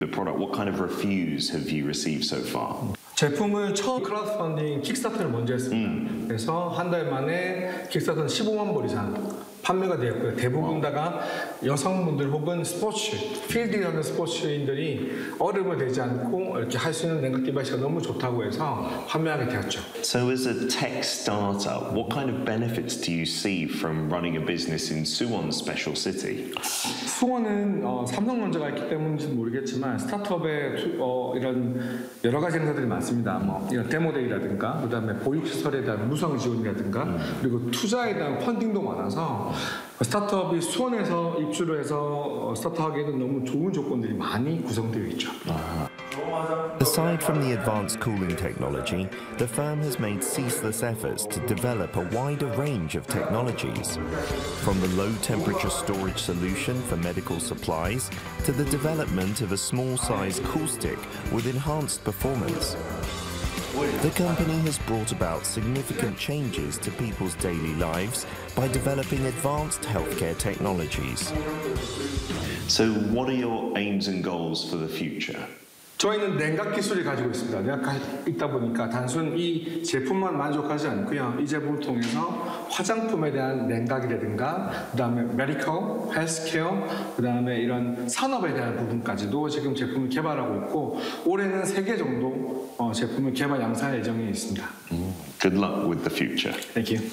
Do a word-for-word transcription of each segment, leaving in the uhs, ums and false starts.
The product, what kind of reviews have you received so far? 제품을 처음 크라우드 펀딩 킥스타터를 먼저 했습니다. 음. 그래서 한 달 만에 킥스타터는 십오만 불 이상 판매가 되었고요. 대부분 다가 여성분들 혹은 스포츠, 필드에 하는 스포츠인들이 얼음을 대지 않고 이렇게 할 수 있는 냉각 디바이스가 너무 좋다고 해서 판매하게 되었죠. So as a tech startup, what kind of benefits do you see from running a business in Suwon's special city? 수원은 어, 삼성전자가 있기 때문인지는 모르겠지만 스타트업에 투, 어, 이런 여러 가지 행사들이 많습니다. 뭐 이런 데모데이라든가 그다음에 보육시설에 대한 무상 지원이라든가 음. 그리고 투자에 대한 펀딩도 많아서 스타트업이 수원에서 입주를 해서 스타트업하기에는 너무 좋은 조건들이 많이 구성되어 있죠. 아. Aside from the advanced cooling technology, the firm has made ceaseless efforts to develop a wider range of technologies, from the low-temperature storage solution for medical supplies to the development of a small-size cool stick with enhanced performance. The company has brought about significant changes to people's daily lives by developing advanced healthcare technologies. So what are your aims and goals for the future? 저희는 냉각 기술을 가지고 있습니다. 냉각 있다 보니까 단순 이 제품만 만족하지 않고요. 이 제품을 통해서 화장품에 대한 냉각이라든가 그다음에 메디컬, 헬스케어, 그다음에 이런 산업에 대한 부분까지도 지금 제품을 개발하고 있고 올해는 세 개 정도 어, 제품을 개발 양산할 예정이 있습니다. Mm. Good luck with the future. Thank you.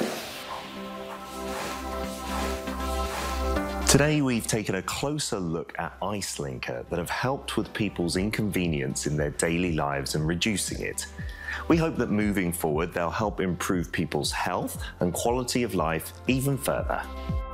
Today we've taken a closer look at IceLinker that have helped with people's inconvenience in their daily lives and reducing it. We hope that moving forward they'll help improve people's health and quality of life even further.